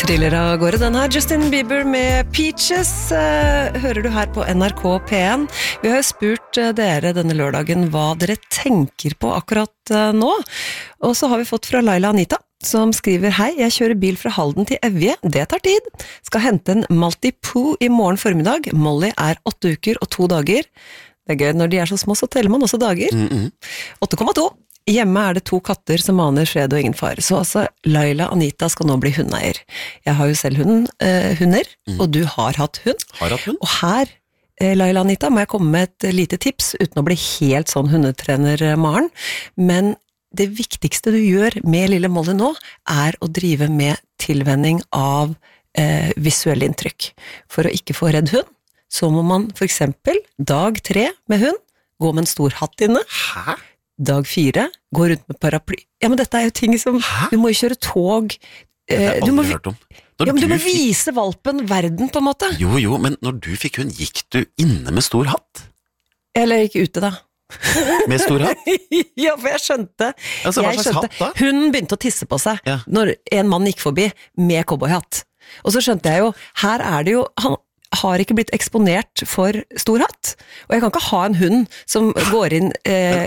Triller av gårde den her. Justin Bieber med Peaches hører du her på NRK P1. Vi har jo spurt dere denne lørdagen hva dere tenker på akkurat nå. Og så har vi fått fra Laila Anita, som skriver: Hei, jeg kjører bil fra Halden til Evje. Det tar tid. Skal hente en Maltipoo i morgen formiddag. Molly er 8 uker og 2 dager. Det er gøy, når de er så små så teller man også dager. 8,2. Hjemme er det 2 katter som maner fred og ingen fare. Så altså, Laila Anita skal nå bli hundeier. Jeg har jo selv hunder, og du har hatt hund. Har hatt hund. Og her, Laila Anita, må jeg komme med et lite tips, uten å bli helt sånn hundetrener Maren. Men det viktigste du gjør med lille Molly nå, er å drive med tilvenning av visuelle inntrykk. For å ikke få redd hund, så må man for eksempel dag 3 med hund, gå med en stor hatt inne. Hæ? Dag 4, gå rundt med paraply. Ja, men dette er jo ting som... Hæ? Du må jo kjøre tog. Det har jeg aldri hørt om. Ja, men du må vise valpen verden, på en måte. Jo, men når du fikk hund, gikk du inne med stor hatt? Eller ikke ute, da. Med stor hatt? Ja, for jeg skjønte... Altså, hva slags hatt da? Hun begynte å tisse på seg Ja. når en mann gikk forbi med cowboyhatt. Og så skjønte jeg jo, her er det jo... Han har ikke blitt eksponert for stor hatt. Og jeg kan ikke ha en hund som går inn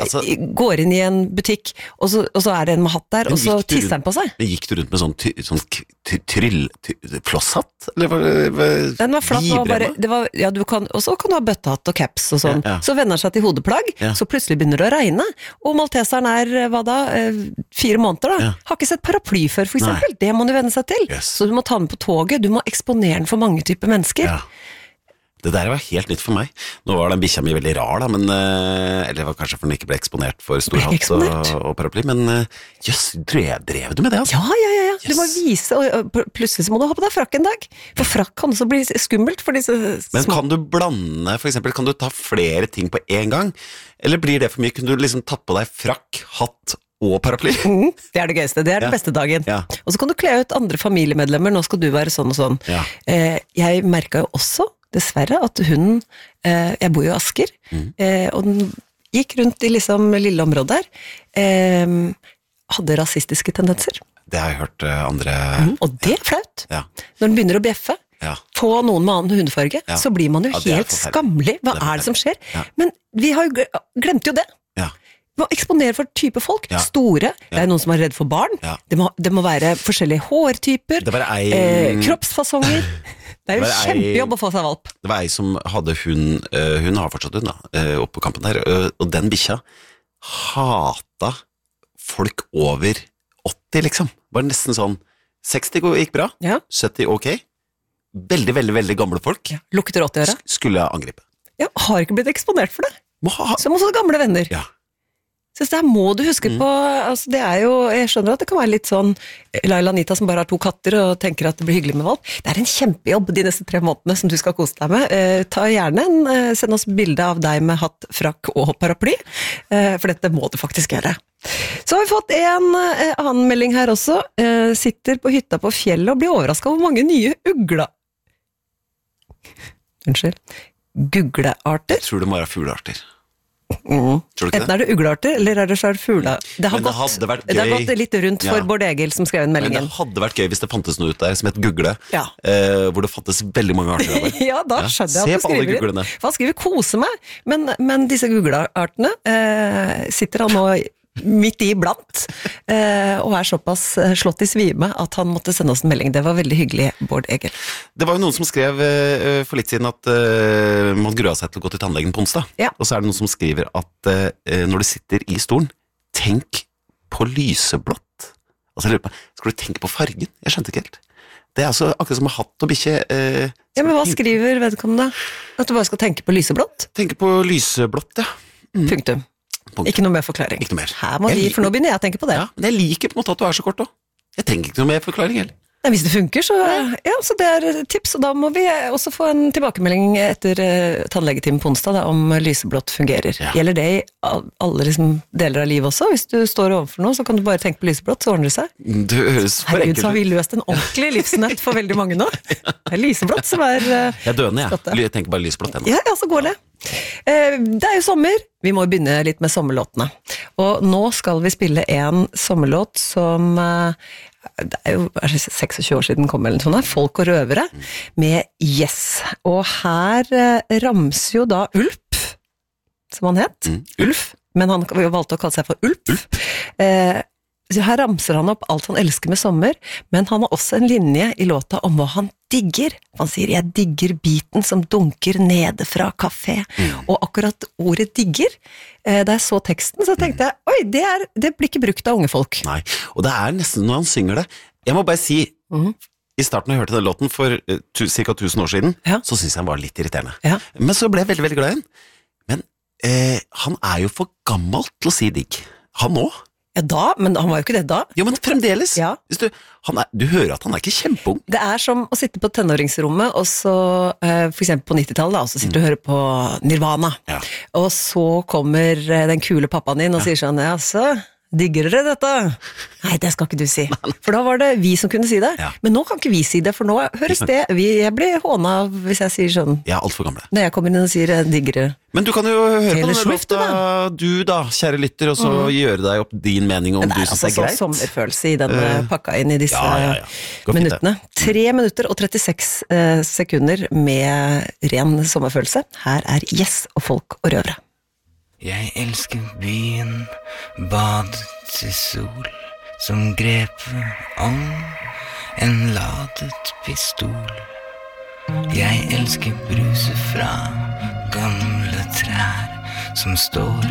i en butikk, og så er det en med hatt der, og så tisser den på seg. Men gikk du rundt med sånn flosshatt? Eller Den var flatt, og så kan du ha bøttehatt og caps og sånn. Ja. Så vender den seg til hodeplagg, så plutselig begynner det å regne, og malteseren er, 4 måneder da. Ja. Har ikke sett paraply før, for eksempel. Nei. Det må du vende seg til. Yes. Så du må ta den på toget, du må eksponere den for mange typer mennesker. Ja. Det der var helt nytt for meg. Nå var den bikkja mi veldig rar da, men, eller det var kanskje for den ikke ble eksponert for stor hatt og paraply, men drev du med det, altså? Ja. Yes. Du må vise, og plutselig så må du ha på deg frakk en dag. For frakk kan også bli skummelt for disse små. Men kan du blande, for eksempel, kan du ta flere ting på en gang? Eller blir det for mye? Kunne du liksom tatt på deg frakk, hatt og paraply? Det er det gøyeste, det er den beste dagen. Ja. Og så kan du kle ut andre familiemedlemmer, nå skal du være sånn og sånn. Ja. Jeg merket jo også, dessverre, at hunden, jeg bor jo i Asker, og den gikk rundt i liksom lille området der, hadde rasistiske tendenser. Det har jeg hørt andre... Og det er flaut. Ja. Når den begynner å bjeffe, på noen med annen hundefarge, Ja. så blir man jo helt skamlig. Hva er det som skjer? Ja. Men vi har jo glemt jo det. Ja. Vi må eksponere for type folk, store, det er noen som er redd for barn, det må være forskjellige hårtyper, Det var kroppsfasonger, det er jo kjempejobb å få seg valp. Det var ei som hadde hund, hun har fortsatt hund da, oppe på kampen der, og den bikkja hata folk over 80 liksom, var nesten sånn 60 gikk bra, 70 ok, veldig gamle folk, Lukter 80 øra. Skulle angripe. Ja, har ikke blitt eksponert for det. Som også gamle venner. Ja. Så det her må du huske på, altså det er jo, jeg skjønner at det kan være litt sånn, Laila Anita som bare har 2 katter og tenker at det blir hyggelig med valp, det er en kjempejobb de neste 3 månedene som du skal kose deg med. Ta gjerne send oss bilde av deg med hatt, frakk og paraply, for dette må du faktisk gjøre. Så har vi fått en annen melding her også, sitter på hytta på fjellet og blir overrasket over hvor mange nye guglearter. Jeg tror det må være fuglearter. Tror du ikke Enten er det uglearter, eller er det så fugler. Det har gått litt rundt for Bård Egil som skrev en meldingen. Men det hadde vært gøy hvis det fantes noe ut der som het Gugle, hvor det fantes veldig mange arter av det. Ja, da skjønner jeg at du skriver inn. For han skriver kose meg, men disse gugleartene sitter han nå midt i blant, og er såpass slått i svime at han måtte sende oss en melding. Det var veldig hyggelig, Bård Egil. Det var jo noen som skrev for litt siden at man grua seg til å gå til tannlegen på onsdag, og så er det noen som skriver at når du sitter i stolen, tenk på lyseblått. Altså, jeg lurer på, skal du tenke på fargen? Jeg skjønte ikke helt. Det er altså akkurat som med hatt og bikkje. Ja, men hva skriver vedkommende? At du bare skal tenke på lyseblått? Tenke på lyseblått, ja. Punktum. Ikke noe mer forklaring. Ikke noe mer. Her må for nå begynner jeg å tenke på det. Ja, men jeg liker på en måte at du er så kort også. Jeg tenker ikke noe mer forklaring heller. Nei, hvis det funker, så det er tips, og da må vi også få en tilbakemelding etter tannlegetimen på onsdag om lyseblått fungerer. Ja. Gjelder det i alle liksom, deler av livet også? Hvis du står overfor noe, så kan du bare tenke på lyseblått, så ordner det seg. Det høres for enkelt. Så har vi løst en ordentlig livsnøtt for veldig mange nå. Det er lyseblått som er Jeg er døende, jeg tenker bare lyseblått. Ja, så går det. Det er jo sommer, vi må begynne litt med sommerlåtene. Og nå skal vi spille en sommerlåt som det jo 26 år siden kom eller sånn, Folk og røvere, med Yes. Og her ramser jo da Ulp, som han het, Ulf, men han valgte å kalle seg for Ulp. Så her ramser han opp alt han elsker med sommer, men han har også en linje i låta om hva han digger. Han sier, jeg digger biten som dunker nede fra kafé. Og akkurat ordet digger, da jeg så teksten, så tenkte jeg, oi, det blir ikke brukt av unge folk. Nei, og det nesten når han synger det. Jeg må bare si, i starten jeg hørte den låten for ca. 1000 år siden, så synes jeg han var litt irriterende. Ja. Men så ble jeg veldig, veldig glad i den. Men han jo for gammel til å si digg. Han også. Ja da, men han var jo ikke det da. Jo, men fremdeles. Ja. Hvis du hører at han ikke kjempeung. Det som å sitte på tenåringsrommet, og så, for eksempel på 90-tallet, og så sitter du og hører på Nirvana. Ja. Og så kommer den kule pappaen din og sier sånn, ja, så digger dere dette? Nei, det skal ikke du si. For da var det vi som kunne si det. Ja. Men nå kan ikke vi si det, for nå høres det, jeg blir håna hvis jeg sier sånn. Ja, alt for gamle. Når jeg kommer inn og sier digger dere. Men du kan jo høre på denne låta, du da, kjære lytter, og så gjøre deg opp din mening om du synes det greit. Det så sommerfølelse i den pakka inn i disse minuttene. 3 minutter og 36 sekunder med ren sommerfølelse. Her Yes og Folk og røvere. Jeg elsker byen, badet i sol, som grepet om en ladet pistol. Jeg elsker bruset fra gamle trær, som står